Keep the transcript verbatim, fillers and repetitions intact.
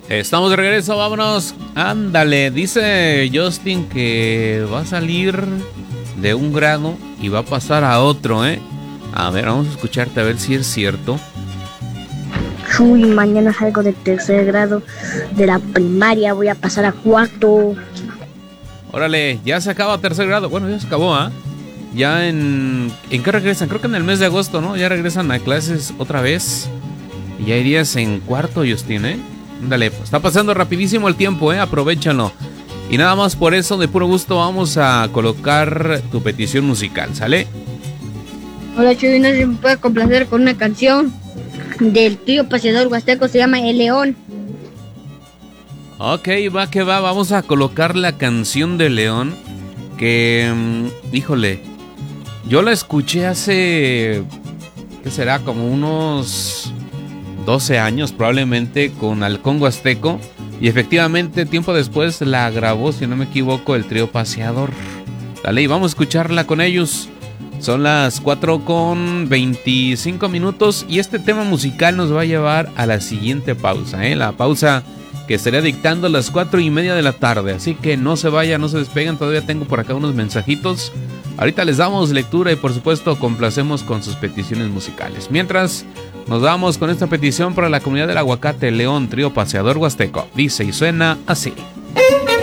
Estamos de regreso, vámonos. Ándale, dice Justin que va a salir de un grado y va a pasar a otro, ¿eh? A ver, vamos a escucharte a ver si es cierto. Uy, mañana salgo de tercer grado de la primaria, voy a pasar a cuarto. Órale, ya se acaba tercer grado. Bueno, ya se acabó, ¿ah? ¿eh? Ya en... ¿En qué regresan? Creo que en el mes de agosto, ¿no? Ya regresan a clases otra vez. Y ya irías en cuarto, Justin, ¿eh? Ándale, pues está pasando rapidísimo el tiempo, ¿eh? Aprovéchalo. Y nada más por eso, de puro gusto, vamos a colocar tu petición musical, ¿sale? Hola, Chuy, no sé si me puede complacer con una canción del trío paseador huasteco, se llama El León. Ok, va que va, vamos a colocar la canción de León. Que, híjole, yo la escuché hace, ¿qué será? Como unos doce años probablemente con Halcón Huasteco. Y efectivamente tiempo después la grabó, si no me equivoco, el trío paseador. Dale, y vamos a escucharla con ellos. Son las cuatro con veinticinco minutos y este tema musical nos va a llevar a la siguiente pausa, ¿eh? La pausa que estaré dictando a las cuatro y media de la tarde. Así que no se vayan, no se despeguen, todavía tengo por acá unos mensajitos. Ahorita les damos lectura y por supuesto complacemos con sus peticiones musicales. Mientras, nos vamos con esta petición para la comunidad del Aguacate, León, trío paseador huasteco. Dice y suena así.